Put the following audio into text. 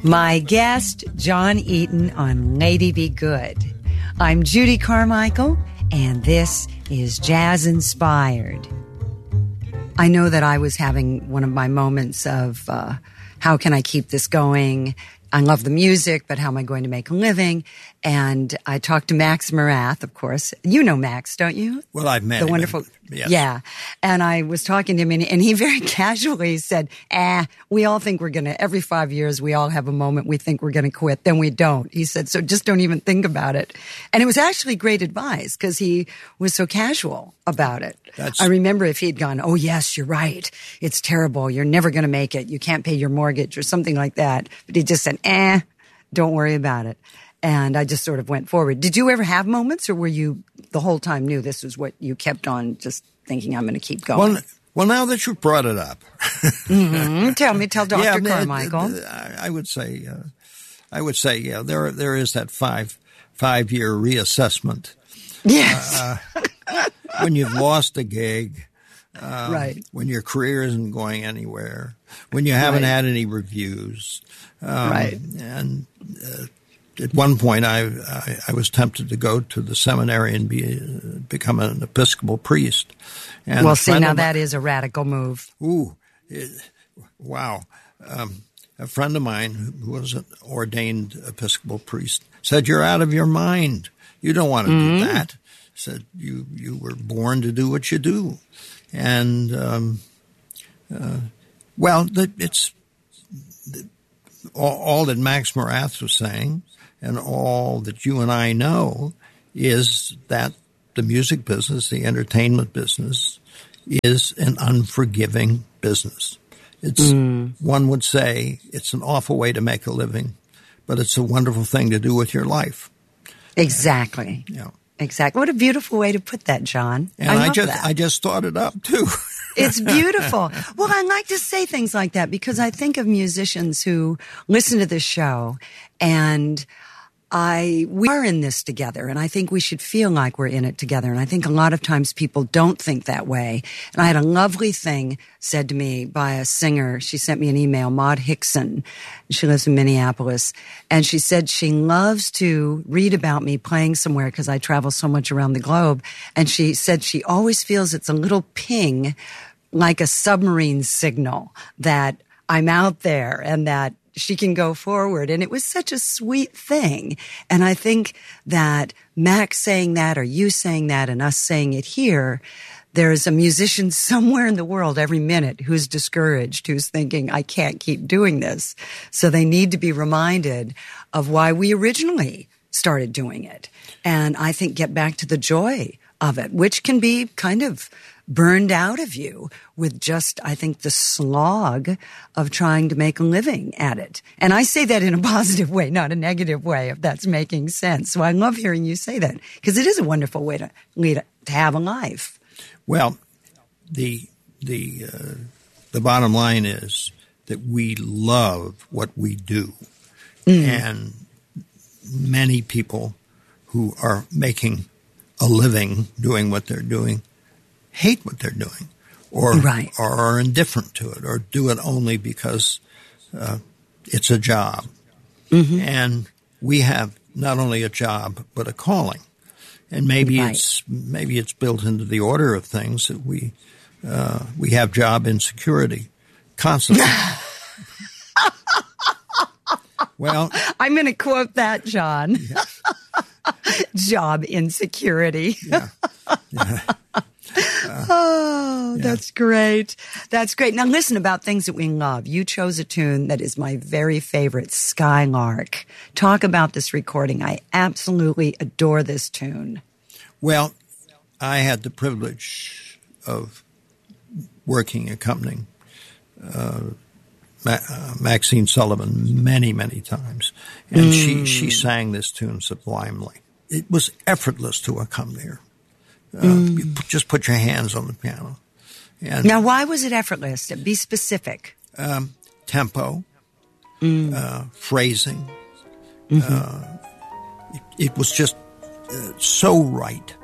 My guest, John Eaton on Lady Be Good. I'm Judy Carmichael, and this is Jazz Inspired. I know that I was having one of my moments of how can I keep this going? I love the music, but how am I going to make a living? And I talked to Max Morath, of course. You know Max, don't you? Well, I've met the him. Wonderful, yes. Yeah. And I was talking to him, and he very casually said, we all think we're going to, every 5 years, we all have a moment we think we're going to quit, then we don't. He said, so just don't even think about it. And it was actually great advice because he was so casual about it. I remember if he'd gone, oh, yes, you're right. It's terrible. You're never going to make it. You can't pay your mortgage or something like that. But he just said, don't worry about it. And I just sort of went forward. Did you ever have moments, or were you the whole time knew this was what you kept on just thinking, I'm going to keep going? Well, now that you brought it up. Tell Dr. Carmichael. I would say, there is that five-year reassessment. Yes. When you've lost a gig. Right. When your career isn't going anywhere. When you haven't had any reviews. Right. And at one point, I was tempted to go to the seminary and become an Episcopal priest. And that is a radical move. Wow. A friend of mine who was an ordained Episcopal priest said, "You're out of your mind. You don't want to do that." Said, "You were born to do what you do," and it's all that Max Morath was saying. And all that you and I know is that the music business, the entertainment business, is an unforgiving business. It's one would say it's an awful way to make a living, but it's a wonderful thing to do with your life. Exactly. Yeah. Exactly. What a beautiful way to put that, John. And I just thought it up too. It's beautiful. Well, I like to say things like that because I think of musicians who listen to this show, and we are in this together, and I think we should feel like we're in it together. And I think a lot of times people don't think that way. And I had a lovely thing said to me by a singer. She sent me an email, Maud Hickson. She lives in Minneapolis. And she said she loves to read about me playing somewhere because I travel so much around the globe. And she said she always feels it's a little ping, like a submarine signal, that I'm out there and that she can go forward. And it was such a sweet thing. And I think that Max saying that, or you saying that, and us saying it here, there's a musician somewhere in the world every minute who's discouraged, who's thinking, I can't keep doing this. So they need to be reminded of why we originally started doing it. And I think get back to the joy of it, which can be kind of burned out of you with just, I think, the slog of trying to make a living at it. And I say that in a positive way, not a negative way, if that's making sense. So I love hearing you say that because it is a wonderful way to have a life. Well, the bottom line is that we love what we do. And many people who are making a living doing what they're doing hate what they're doing, or are indifferent to it, or do it only because it's a job. And we have not only a job but a calling, and maybe it's built into the order of things that we have job insecurity constantly. Well, I'm going to quote that, John. Yes. Job insecurity. Yeah. That's great. That's great. Now listen, about things that we love. You chose a tune that is my very favorite, Skylark. Talk about this recording. I absolutely adore this tune. Well, I had the privilege of accompanying Maxine Sullivan many, many times. And she sang this tune sublimely. It was effortless to accompany her. You just put your hands on the piano. And now, why was it effortless? Be specific. Tempo, phrasing. It was just so right.